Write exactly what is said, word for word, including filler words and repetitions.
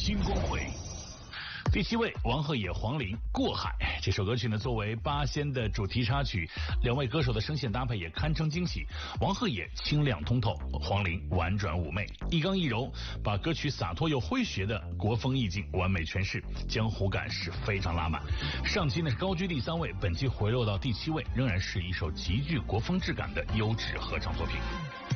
新光辉。第七位，王鹤野、黄龄《过海》这首歌曲呢，作为八仙的主题插曲，两位歌手的声线搭配也堪称惊喜。王鹤野清亮通透，黄龄婉转妩媚，一刚一柔，把歌曲洒脱又诙谐的国风意境完美诠释，江湖感是非常拉满。上期呢是高居第三位，本期回落到第七位，仍然是一首极具国风质感的优质合唱作品。